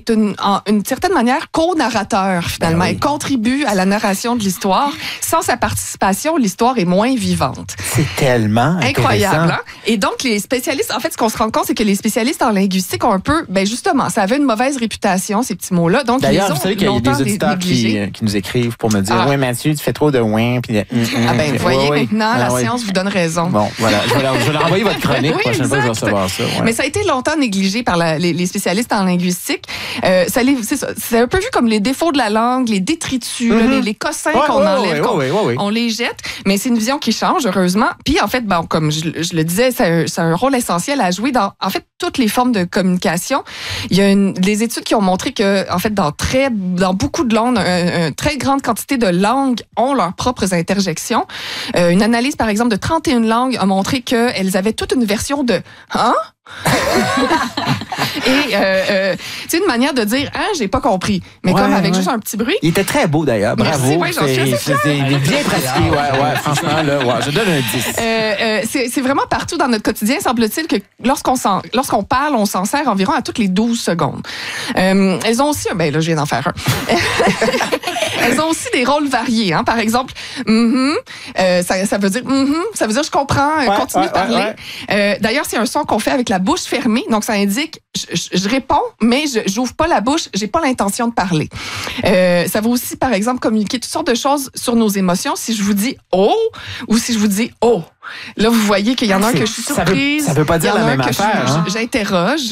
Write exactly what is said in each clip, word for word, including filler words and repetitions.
est une, en une certaine manière co-narrateur, finalement. Ben oui. Il contribue à la narration de l'histoire. Sans sa participation, l'histoire est moins vivante. C'est tellement incroyable. Hein? Et donc, les spécialistes, en fait, ce qu'on se rend compte, c'est que les spécialistes en linguistique ont un peu, ben justement, ça avait une mauvaise réputation, ces petits mots-là. Donc, d'ailleurs, vous savez qu'il y a des auditeurs qui, qui nous écrivent pour me dire, ah. oui, Mathieu, tu fais trop de ouin. Puis, mm, mm, ah ben, vous voyez, oui, maintenant, oui. la ah, science oui. vous donne raison. Bon, voilà. Je vais leur, je vais leur envoyer votre chronique. Oui, prochaine fois, je vais recevoir ça. Ouais. Mais ça a été longtemps négligé par la, les, les spécialistes en linguistique. Euh, ça les, c'est, ça, c'est un peu vu comme les défauts de la langue, les détritus, mm-hmm. les, les cossins ouais, qu'on ouais, enlève, ouais, qu'on, ouais, ouais, ouais. on les jette. Mais c'est une vision qui change, heureusement. Puis, en fait, bon, comme je, je le disais, c'est un, c'est un rôle essentiel à jouer dans, en fait, toutes les formes de communication. Il y a une, des études qui ont montré que, en fait, dans très, dans beaucoup de langues, une très grande quantité de langues ont leurs propres interjections. Euh, une analyse, par exemple, de trente et une langues a montré qu'elles avaient toute une version de « Hein? » Et euh, euh, c'est une manière de dire ah j'ai pas compris, mais ouais, comme avec ouais. juste un petit bruit. Il était très beau d'ailleurs, bravo. Merci, ouais, j'en suis assez c'est, c'est bien pratiqué, ouais, ouais, franchement là, ouais, je donne un dix. Euh, euh, c'est, c'est vraiment partout dans notre quotidien, semble-t-il que lorsqu'on s'en, lorsqu'on parle, on s'en sert environ à toutes les douze secondes. Euh, elles ont aussi, ben là je viens d'en faire un. Elles ont aussi des rôles variés, hein. Par exemple, mm-hmm, euh, ça, ça veut dire mm-hmm, ça veut dire je comprends, ouais, continue de ouais, parler. Ouais, ouais. Euh, d'ailleurs, c'est un son qu'on fait avec la bouche fermée, donc ça indique je, je, je réponds, mais je j'ouvre pas la bouche, j'ai pas l'intention de parler. Euh, ça va aussi, par exemple, communiquer toutes sortes de choses sur nos émotions. Si je vous dis oh ou si je vous dis oh. Là, vous voyez qu'il y en a un que je suis surprise, ça veut, ça veut pas dire il y en la a même un que affaire, je, hein? j'interroge.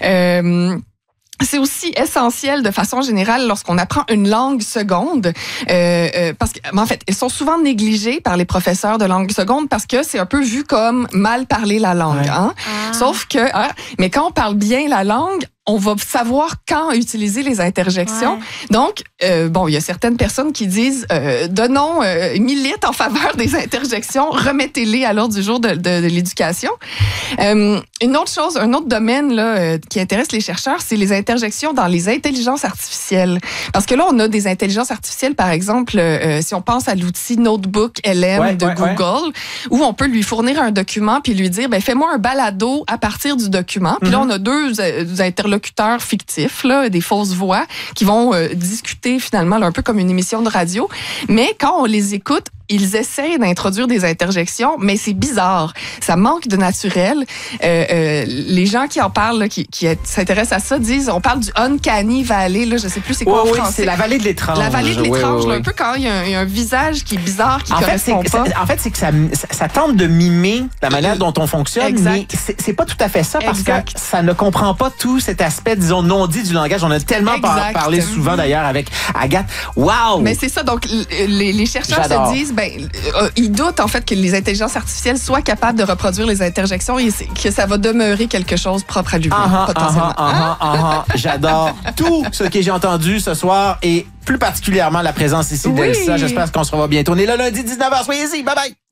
Euh, C'est aussi essentiel de façon générale lorsqu'on apprend une langue seconde, euh, euh, parce que en fait, elles sont souvent négligées par les professeurs de langue seconde parce que c'est un peu vu comme mal parler la langue. Ouais. Hein? Ah. Sauf que, hein, mais quand on parle bien la langue, on va savoir quand utiliser les interjections. Ouais. Donc, euh, bon, il y a certaines personnes qui disent euh, donnons, euh, militent en faveur des interjections, remettez-les à l'ordre du jour de, de, de l'éducation. Euh, une autre chose, un autre domaine là euh, qui intéresse les chercheurs, c'est les interjections dans les intelligences artificielles. Parce que là, on a des intelligences artificielles, par exemple, euh, si on pense à l'outil Notebook L M ouais, de ouais, Google, ouais. où on peut lui fournir un document puis lui dire, ben fais-moi un balado à partir du document. Puis mm-hmm. là, on a deux, deux interlocuteurs fictifs, là, des fausses voix, qui vont euh, discuter finalement là, un peu comme une émission de radio. Mais quand on les écoute, ils essaient d'introduire des interjections, mais c'est bizarre. Ça manque de naturel. Euh, euh, les gens qui en parlent, là, qui, qui s'intéressent à ça, disent, on parle du uncanny valley, là, je sais plus c'est quoi oui, en oui, français. C'est la vallée de l'étrange. La vallée de l'étrange, oui, oui, là, oui. un peu quand il y, a un, il y a un visage qui est bizarre, qui en correspond fait, pas. Ça, en fait, c'est que ça, ça, ça tente de mimer la manière dont on fonctionne, exact. Mais c'est, c'est pas tout à fait ça parce exact. Que ça ne comprend pas tout cet aspect, disons, non dit du langage. On a tellement par, parlé souvent d'ailleurs avec Agathe. Wow! Mais c'est ça, donc les, les chercheurs J'adore. Se disent, ben, euh, ils doutent en fait que les intelligences artificielles soient capables de reproduire les interjections et que ça va demeurer quelque chose propre à l'humain, uh-huh, potentiellement. Uh-huh, uh-huh, uh-huh. J'adore tout ce que j'ai entendu ce soir et plus particulièrement la présence ici oui. d'Elsa. J'espère qu'on se revoit bientôt. On est là lundi dix-neuf heures. Soyez-y. Bye bye.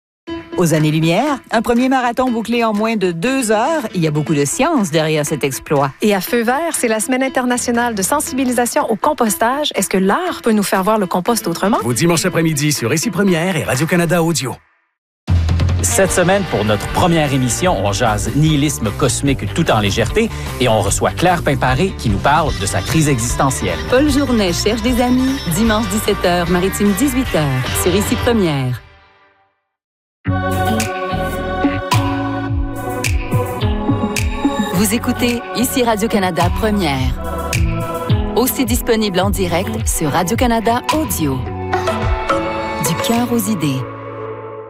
Aux années-lumière, un premier marathon bouclé en moins de deux heures. Il y a beaucoup de science derrière cet exploit. Et à Feu vert, c'est la Semaine internationale de sensibilisation au compostage. Est-ce que l'art peut nous faire voir le compost autrement? Vos dimanches après-midi sur Récit Première et Radio-Canada Audio. Cette semaine, pour notre première émission, on jase nihilisme cosmique tout en légèreté et on reçoit Claire Pimparé qui nous parle de sa crise existentielle. Paul Journet cherche des amis. Dimanche dix-sept heures, Maritime dix-huit heures, sur Ici Première. Vous écoutez Ici Radio-Canada Première. Aussi disponible en direct sur Radio-Canada Audio. Du cœur aux idées.